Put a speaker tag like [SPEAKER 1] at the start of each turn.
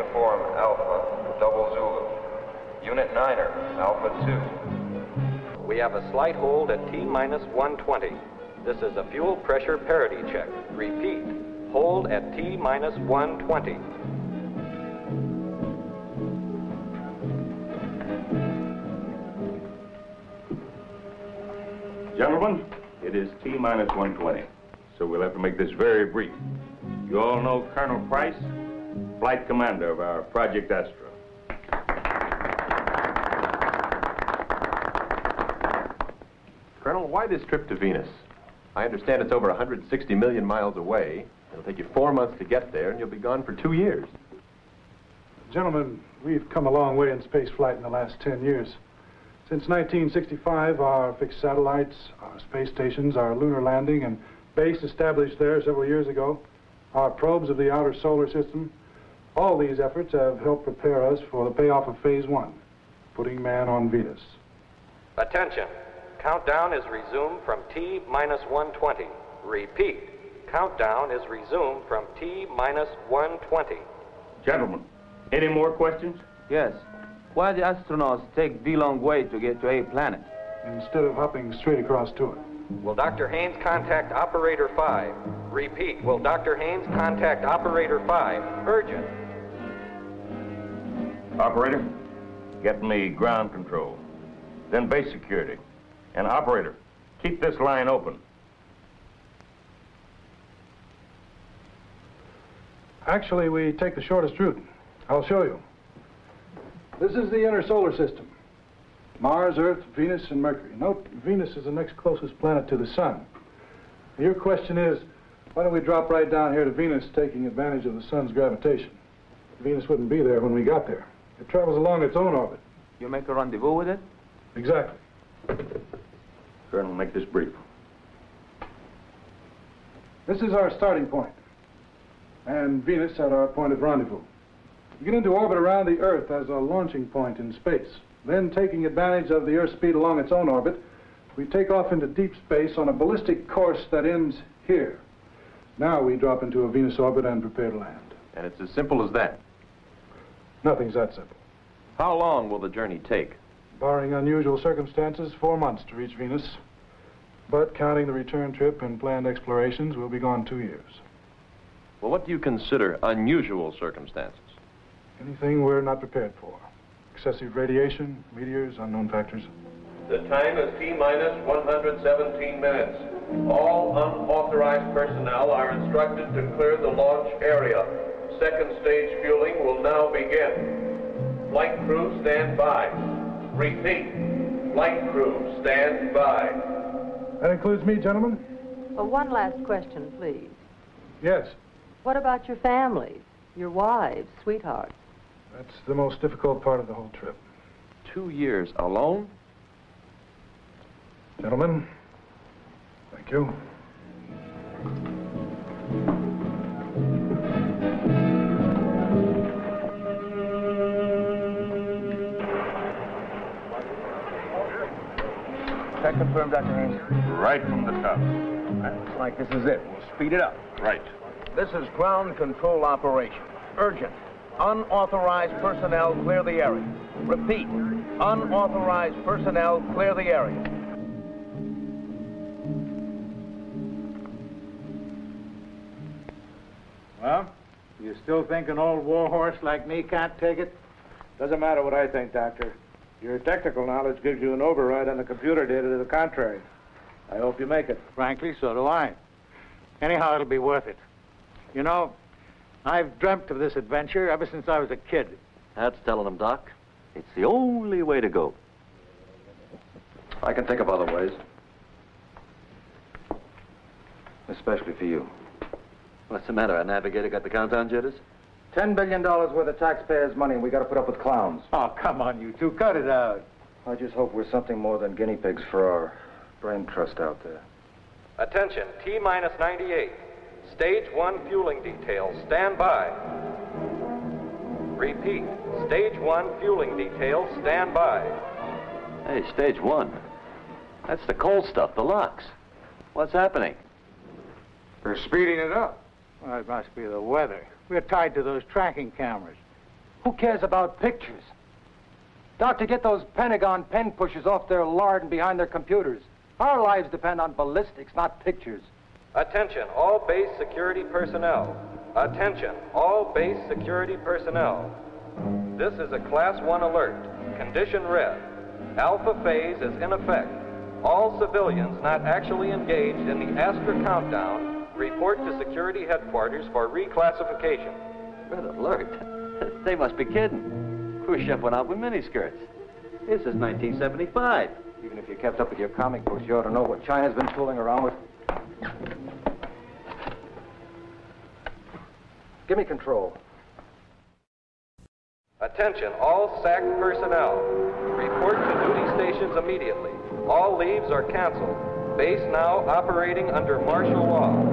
[SPEAKER 1] Uniform Alpha, Double Zulu. Unit Niner, Alpha 2.
[SPEAKER 2] We have a slight hold at T-minus 120. This is a fuel pressure parity check. Repeat, hold at T-minus 120.
[SPEAKER 3] Gentlemen, it is T-minus 120, so we'll have to make this very brief. You all know Colonel Price, flight commander of our Project Astra.
[SPEAKER 4] Colonel, why this trip to Venus? I understand it's over 160 million miles away. It'll take you 4 months to get there, and you'll be gone for 2 years.
[SPEAKER 5] Gentlemen, we've come a long way in space flight in the last 10 years. Since 1965, our fixed satellites, our space stations, our lunar landing and base established there several years ago, our probes of the outer solar system, all these efforts have helped prepare us for the payoff of Phase 1, putting man on Venus.
[SPEAKER 2] Attention. Countdown is resumed from T-minus 120. Repeat, countdown is resumed from T-minus 120.
[SPEAKER 3] Gentlemen, any more questions?
[SPEAKER 6] Yes. Why the astronauts take the long way to get to a planet?
[SPEAKER 5] Instead of hopping straight across to it.
[SPEAKER 2] Will Dr. Haynes contact Operator 5? Repeat, will Dr. Haynes contact Operator 5? Urgent.
[SPEAKER 3] Operator, get me ground control, then base security. And operator, keep this line open.
[SPEAKER 5] Actually, we take the shortest route. I'll show you. This is the inner solar system. Mars, Earth, Venus, and Mercury. Note, Venus is the next closest planet to the sun. Your question is, why don't we drop right down here to Venus, taking advantage of the sun's gravitation? Venus wouldn't be there when we got there. It travels along its own orbit.
[SPEAKER 6] You make a rendezvous with it?
[SPEAKER 5] Exactly.
[SPEAKER 3] Colonel, make this brief.
[SPEAKER 5] This is our starting point, and Venus at our point of rendezvous. We get into orbit around the Earth as a launching point in space. Then, taking advantage of the Earth's speed along its own orbit, we take off into deep space on a ballistic course that ends here. Now we drop into a Venus orbit and prepare to land.
[SPEAKER 4] And it's as simple as that.
[SPEAKER 5] Nothing's that simple.
[SPEAKER 4] How long will the journey take?
[SPEAKER 5] Barring unusual circumstances, 4 months to reach Venus. But counting the return trip and planned explorations, we'll be gone 2 years.
[SPEAKER 4] Well, what do you consider unusual circumstances?
[SPEAKER 5] Anything we're not prepared for. Excessive radiation, meteors, unknown factors.
[SPEAKER 7] The time is T-minus 117 minutes. All unauthorized personnel are instructed to clear the launch area. Second stage fueling will now begin. Flight crew, stand by. Repeat, flight crew, stand by.
[SPEAKER 5] That includes me, gentlemen?
[SPEAKER 8] One last question, please.
[SPEAKER 5] Yes.
[SPEAKER 8] What about your families, your wives, sweethearts?
[SPEAKER 5] That's the most difficult part of the whole trip.
[SPEAKER 4] 2 years alone?
[SPEAKER 5] Gentlemen, thank you.
[SPEAKER 6] Check confirmed, Dr. Haynes.
[SPEAKER 3] Right from the top.
[SPEAKER 6] Looks like this is it. We'll speed it up.
[SPEAKER 3] Right.
[SPEAKER 6] This is ground control operation. Urgent. Unauthorized personnel clear the area. Repeat. Unauthorized personnel clear the area.
[SPEAKER 9] Well, you still think an old warhorse like me can't take it?
[SPEAKER 10] Doesn't matter what I think, Doctor. Your technical knowledge gives you an override on the computer data to the contrary. I hope you make it.
[SPEAKER 9] Frankly, so do I. Anyhow, it'll be worth it. You know, I've dreamt of this adventure ever since I was a kid.
[SPEAKER 11] That's telling them, Doc. It's the only way to go. I can think of other ways. Especially for you. What's the matter? Our navigator got the countdown jitters?
[SPEAKER 10] $10 billion worth of taxpayers' money, and we got to put up with clowns.
[SPEAKER 9] Oh, come on, you two. Cut it out.
[SPEAKER 10] I just hope we're something more than guinea pigs for our brain trust out there.
[SPEAKER 2] Attention, T-minus 98. Stage 1 fueling details, stand by. Repeat, stage 1 fueling details, stand by.
[SPEAKER 11] Hey, stage 1. That's the cold stuff, the LOX. What's happening?
[SPEAKER 9] They're speeding it up. Well, it must be the weather. We're tied to those tracking cameras.
[SPEAKER 12] Who cares about pictures? Doctor, get those Pentagon pen pushers off their lard and behind their computers. Our lives depend on ballistics, not pictures.
[SPEAKER 2] Attention, all base security personnel. Attention, all base security personnel. This is a Class 1 alert. Condition red. Alpha phase is in effect. All civilians not actually engaged in the Astra countdown report to security headquarters for reclassification.
[SPEAKER 11] Red alert? They must be kidding. Khrushchev went out with miniskirts. This is 1975.
[SPEAKER 12] Even if you kept up with your comic books, you ought to know what China's been fooling around with. Give me control.
[SPEAKER 2] Attention, all SAC personnel. Report to duty stations immediately. All leaves are canceled. Base now operating under martial law.